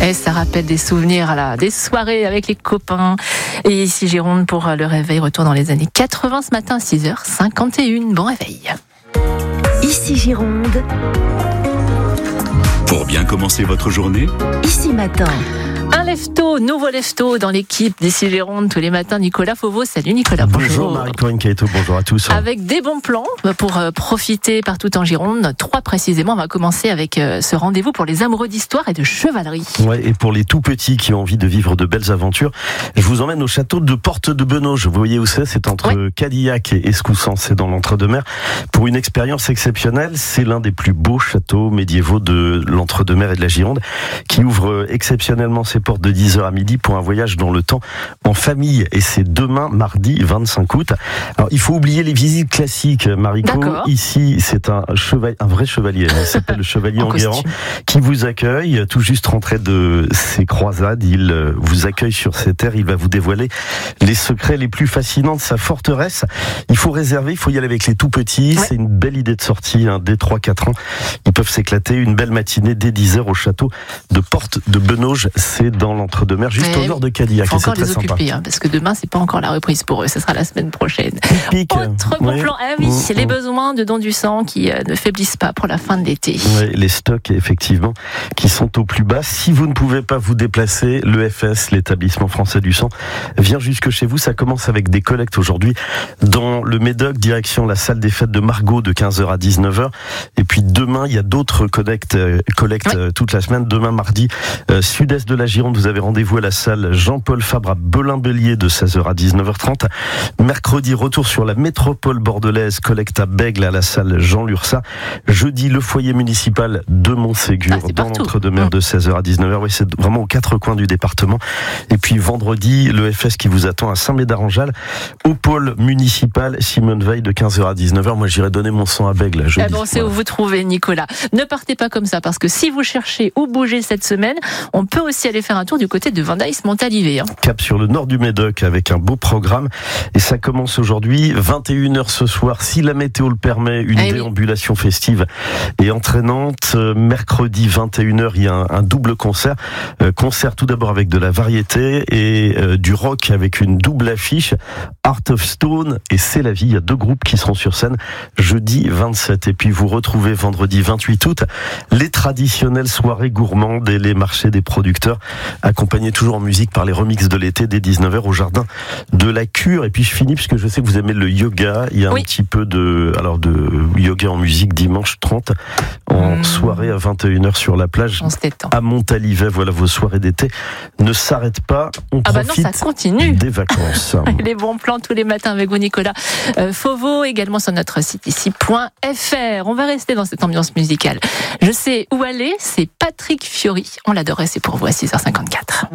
Et ça rappelle des souvenirs, là, des soirées avec les copains. Et ici Gironde pour le réveil, retour dans les années 80 ce matin, 6h51. Bon réveil. Ici Gironde. Pour bien commencer votre journée, Ici Matin. Un lève-tôt, nouveau lève-tôt dans l'équipe d'Ici Gironde tous les matins. Nicolas Fauveau. Salut Nicolas. Bonjour Marie-Corinne Caeto, bonjour à tous. Avec des bons plans pour profiter partout en Gironde. 3 précisément. On va commencer avec ce rendez-vous pour les amoureux d'histoire et de chevalerie. Ouais, et pour les tout petits qui ont envie de vivre de belles aventures, je vous emmène au château de Porte de Benauge. Vous voyez où c'est entre Cadillac et Escoussan, c'est dans l'Entre-deux-Mers. Pour une expérience exceptionnelle, c'est l'un des plus beaux châteaux médiévaux de l'Entre-deux-Mers et de la Gironde, qui ouvre exceptionnellement ses portes de 10h à midi pour un voyage dans le temps en famille. Et c'est demain, mardi 25 août. Alors, il faut oublier les visites classiques, Marico. D'accord. Ici, c'est un vrai chevalier. Il s'appelle le chevalier Enguerrand, qui vous accueille, tout juste rentré de ses croisades. Il vous accueille sur ses terres. Il va vous dévoiler les secrets les plus fascinants de sa forteresse. Il faut réserver, il faut y aller avec les tout petits. Ouais. C'est une belle idée de sortie, dès 3-4 ans. Ils peuvent s'éclater. Une belle matinée dès 10h au château de Porte de Benauge. C'est dans l'Entre-deux-Mers, juste au nord de Cadillac. Il faut encore les occuper, parce que demain, c'est pas encore la reprise pour eux. Ce sera la semaine prochaine. Autre bon plan. Ah oui, les besoins de dons du sang qui ne faiblissent pas pour la fin de l'été. Ouais, les stocks, effectivement, qui sont au plus bas. Si vous ne pouvez pas vous déplacer, l'EFS, l'établissement français du sang, vient jusque chez vous. Ça commence avec des collectes aujourd'hui dans le Médoc, direction la salle des fêtes de Margaux de 15h à 19h. Et puis demain, il y a d'autres collectes toute la semaine. Demain, mardi, sud-est de la Gironde, vous avez rendez-vous à la salle Jean-Paul Fabre à Belin-Bélier de 16h à 19h30. Mercredi, retour sur la métropole bordelaise, collecte à Bègle à la salle Jean Lursa. Jeudi, le foyer municipal de Montségur dans l'Entre-deux-Mers de 16h à 19h. Oui, c'est vraiment aux 4 coins du département. Et puis vendredi, le FS qui vous attend à Saint-Médard-en-Jalles au pôle municipal Simone Veil de 15h à 19h. Moi, j'irai donner mon sang à Bègle. Jeudi. On sait où vous trouvez, Nicolas. Ne partez pas comme ça, parce que si vous cherchez où bouger cette semaine, on peut aussi aller faire un tour du côté de Vendaïs-Montalivet. Cap sur le nord du Médoc avec un beau programme. Et ça commence aujourd'hui, 21h ce soir, si la météo le permet, une déambulation festive et entraînante. Mercredi 21h, il y a un double concert. Concert tout d'abord avec de la variété et du rock avec une double affiche. Art of Stone et C'est la vie. Il y a 2 groupes qui seront sur scène jeudi 27. Et puis vous retrouvez vendredi 28 août les traditionnelles soirées gourmandes et les marchés des producteurs, accompagnés toujours en musique par les remixes de l'été dès 19h au jardin de la Cure. Et puis je finis puisque je sais que vous aimez le yoga. Il y a un petit peu de yoga en musique dimanche 30 en soirée à 21h sur la plage à Montalivet. Voilà, vos soirées d'été ne s'arrêtent pas. On profite ça continue. Des vacances. Les bons plans tous les matins avec vous, Nicolas Fauveau, également sur notre site ici.fr. On va rester dans cette ambiance musicale. Je sais où aller, c'est Patrick Fiori. On l'adorait, c'est pour vous à 6h54.